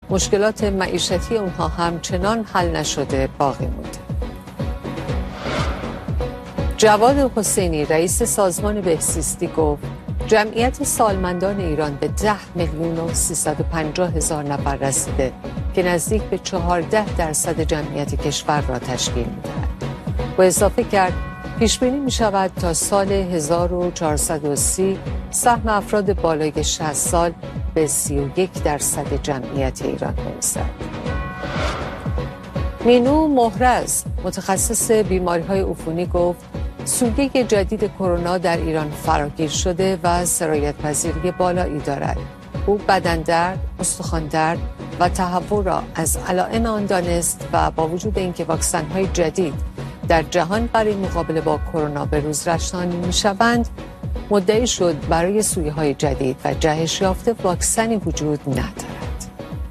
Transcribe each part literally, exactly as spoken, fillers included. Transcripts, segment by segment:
مشکلات معیشتی اونها همچنان حل نشده باقی مونده. جواد حسینی رئیس سازمان بهزیستی گفت جمعیت سالمندان ایران به ده میلیون و سیصد و پنجاه هزار نفر رسیده که نزدیک به چهارده درصد جمعیت کشور را تشکیل می‌دهد. و اضافه کرد پیش بینی می‌شود تا سال هزار و چهارصد و سی سهم افراد بالای شصت سال به سی و یک درصد جمعیت ایران برسد. مینو مهرز متخصص بیماری‌های عفونی گفت سوگه جدید کرونا در ایران فراگیر شده و سرایت پذیری بالایی دارد. او بدن درد، استخوان درد و تهوع را از علائم آن دانست و با وجود اینکه واکسن‌های جدید در جهان برای مقابله با کرونا به روز رسانی می‌شوند، مدعی شد برای سویه‌های جدید و جهش یافته واکسنی وجود ندارد.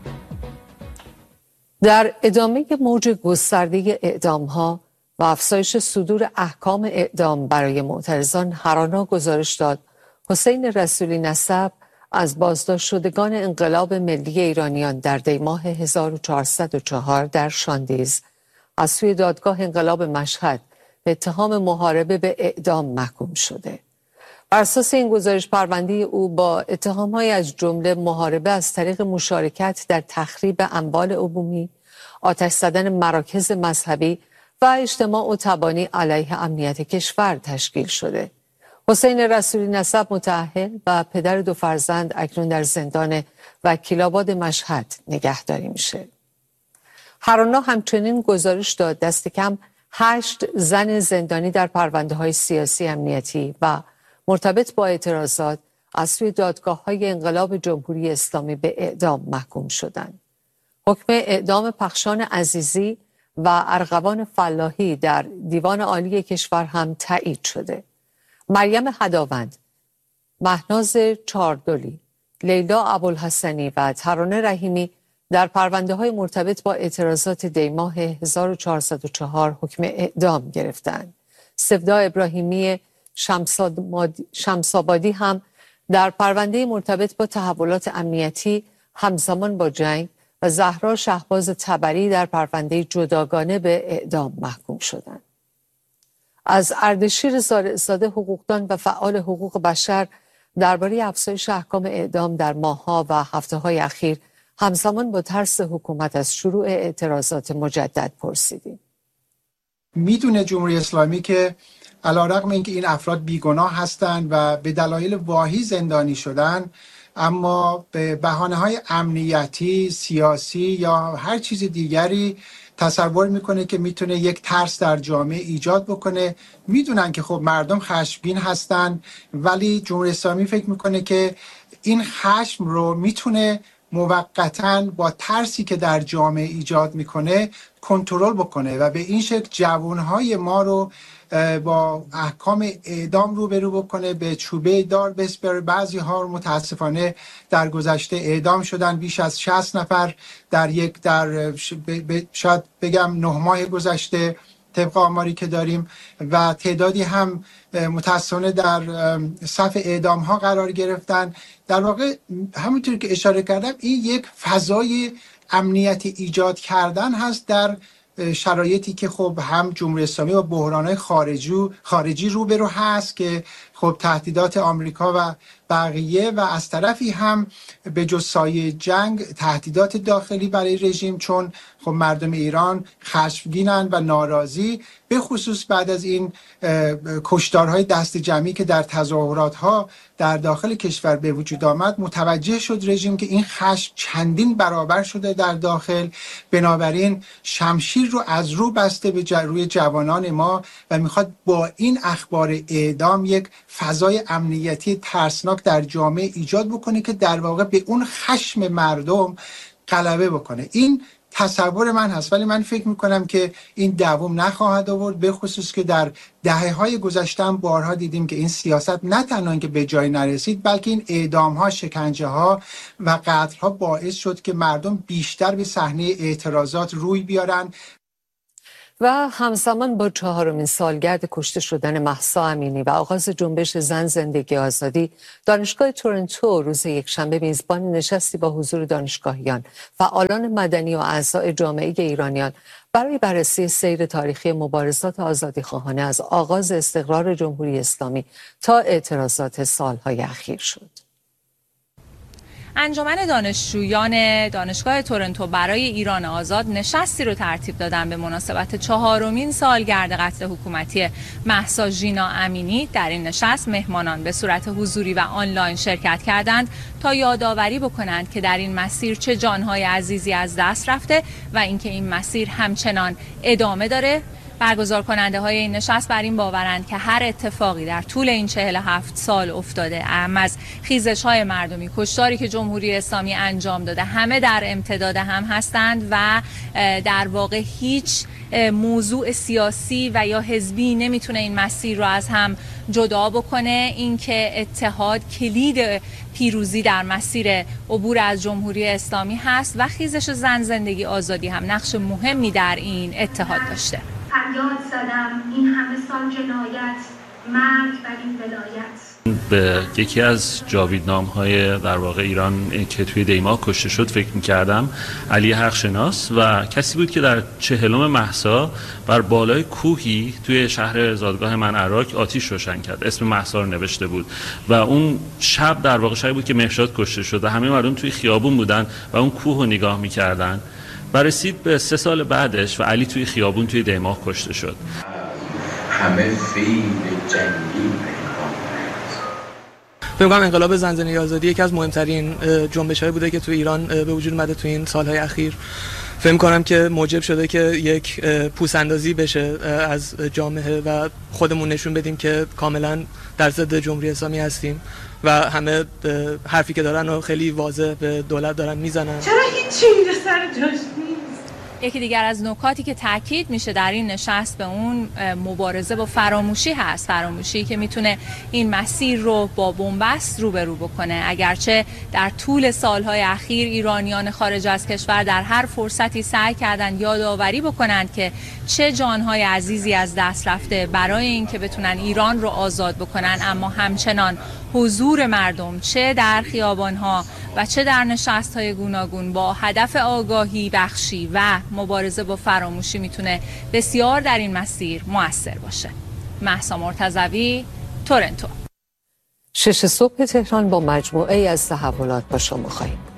در ادامه موج گسترده اعدام‌ها و افزایش صدور احکام اعدام برای معترضان، هرانا گزارش داد حسین رسولی نسب از بازداشت شدگان انقلاب ملی ایرانیان در دی ماه هزار و چهارصد و چهار در شاندیز از سوی دادگاه انقلاب مشهد به اتهام محاربه به اعدام محکوم شده. بر اساس این گزارش پرونده او با اتهام‌های از جمله محاربه از طریق مشارکت در تخریب اموال عمومی، آتش زدن مراکز مذهبی و اجتماع و تبانی علیه امنیت کشور تشکیل شده. حسین رسولی نسب متأهل و پدر دو فرزند اکنون در زندان وکیل‌آباد مشهد نگهداری میشه. هرانا همچنین گزارش داد دست کم هشت زن زندانی در پرونده‌های سیاسی امنیتی و مرتبط با اعتراضات از سوی دادگاه‌های انقلاب جمهوری اسلامی به اعدام محکوم شدند. حکم اعدام پخشان عزیزی و ارغوان فلاحی در دیوان عالی کشور هم تایید شده. مریم هداوند، مهناز چاردلی، لیلا ابوالحسنی و ترانه رحیمی در پرونده‌های مرتبط با اعتراضات دی ماه هزار و چهارصد و چهار حکم اعدام گرفتند. سفدا ابراهیمی شمسابادی هم در پرونده مرتبط با تحولات امنیتی همزمان با جنگ و زهرا شهباز تبری در پرونده جداگانه به اعدام محکوم شدند. از اردشیر زاده حقوقدان و فعال حقوق بشر درباره افزایش احکام اعدام در ماه‌ها و هفته‌های اخیر همزمان با ترس حکومت از شروع اعتراضات مجدد پرسیدیم. میدونه جمهوری اسلامی که علیرغم اینکه این افراد بیگناه هستند و به دلایل واهی زندانی شدن، اما به بهانه‌های امنیتی، سیاسی یا هر چیز دیگری تصور میکنه که میتونه یک ترس در جامعه ایجاد بکنه. میدونن که خب مردم خشمگین هستن، ولی جمهوری اسلامی فکر میکنه که این خشم رو میتونه موقتاً با ترسی که در جامعه ایجاد میکنه کنترل بکنه و به این شکل جوانهای ما رو با احکام اعدام روبرو بکنه، به چوبه دار بسپره. بعضی ها متاسفانه در گذشته اعدام شدن، بیش از شصت نفر در یک در شاید بگم نه ماه گذشته طبق آماری که داریم، و تعدادی هم متاسفانه در صف اعدام ها قرار گرفتن. در واقع همونطور که اشاره کردم این یک فضای امنیتی ایجاد کردن هست در شرایطی که خب هم جمهوری اسلامی با بحران‌های خارجی خارجی روبرو هست که خب تهدیدات آمریکا و بقیه، و از طرفی هم به جز سایه جنگ تهدیدات داخلی برای رژیم، چون خب مردم ایران خشمگینن و ناراضی، به خصوص بعد از این کشتارهای دست جمعی که در تظاهرات‌ها در داخل کشور به وجود آمد. متوجه شد رژیم که این خشم چندین برابر شده در داخل، بنابراین شمشیر رو از رو بسته به روی جوانان ما و میخواد با این اخبار اعدام یک فضای امنیتی ترسناک در جامعه ایجاد بکنه که در واقع به اون خشم مردم غلبه بکنه. این تصور من هست، ولی من فکر میکنم که این دوام نخواهد آورد، به خصوص که در دهه‌های گذشته هم بارها دیدیم که این سیاست نه تنها اینکه به جای نرسید، بلکه این اعدام‌ها، شکنجه‌ها و قتل‌ها باعث شد که مردم بیشتر به صحنه اعتراضات روی بیارن. و همزمان با چهارمین سالگرد کشته شدن مهسا امینی و آغاز جنبش زن زندگی آزادی، دانشگاه تورنتو روز یکشنبه میزبان نشستی با حضور دانشگاهیان، فعالان مدنی و اعضای جامعه ایرانیان برای بررسی سیر تاریخی مبارزات آزادیخواهانه از آغاز استقرار جمهوری اسلامی تا اعتراضات سالهای اخیر شد. انجمن دانشجویان دانشگاه تورنتو برای ایران آزاد نشستی رو ترتیب دادن به مناسبت چهارمین سالگرد قتل حکومتی مهسا ژینا امینی. در این نشست مهمانان به صورت حضوری و آنلاین شرکت کردند تا یادآوری بکنند که در این مسیر چه جانهای عزیزی از دست رفته و اینکه این مسیر همچنان ادامه داره. برگزار کننده های این نشست بر این باورند که هر اتفاقی در طول این چهل و هفت سال افتاده، اهم از خیزش های مردمی، کشتاری که جمهوری اسلامی انجام داده، همه در امتداد هم هستند و در واقع هیچ موضوع سیاسی و یا حزبی نمیتونه این مسیر رو از هم جدا بکنه. اینکه اتحاد کلید پیروزی در مسیر عبور از جمهوری اسلامی هست و خیزش زن زندگی آزادی هم نقش مهمی در این اتحاد داشته. فریاد زدم این همه سال جنایت، مرگ بر این ولایت. به یکی از جاویدنام‌های در واقع ایران که توی دیما کشته شد فکر می‌کردم، علی حقشناس، و کسی بود که در چهلم مهسا بر بالای کوهی توی شهر زادگاه من عراق آتش روشن کرد، اسم مهسا رو نوشته بود و اون شب در واقع شبی بود که مهرشاد کشته شد و همه مردم توی خیابون بودن و اون کوه رو نگاه می‌کردن. برسید به سه سال بعدش و علی توی خیابون توی دیماه کشته شد. همه فیل جنگی فکر کنم انقلاب زن زندگی آزادی یکی از مهمترین جنبش‌های بوده که توی ایران به وجود اومده توی این سالهای اخیر. فکر کنم که موجب شده که یک پوس‌اندازی بشه از جامعه و خودمون نشون بدیم که کاملا در ضد جمهوری اسلامی هستیم و همه حرفی که دارن و خیلی واضح به دولت دارن میزنن. چرا هیچی اینجا سر جاش نیست؟ یکی دیگر از نکاتی که تاکید میشه در این نشست به اون مبارزه با فراموشی هست. فراموشی که میتونه این مسیر رو با بنبست روبرو بکنه. اگرچه در طول سالهای اخیر ایرانیان خارج از کشور در هر فرصتی سعی کردن یادآوری بکنند که چه جانهای عزیزی از دست رفته برای اینکه بتونن ایران رو آزاد بکنن، اما همچنان حضور مردم چه در خیابانها و چه در نشست‌های گوناگون با هدف آگاهی بخشی و مبارزه با فراموشی میتونه بسیار در این مسیر مؤثر باشه. مهسا مرتضوی، تورنتو. شش صبح تهران با مجموعه از تحولات با شما خواهیم.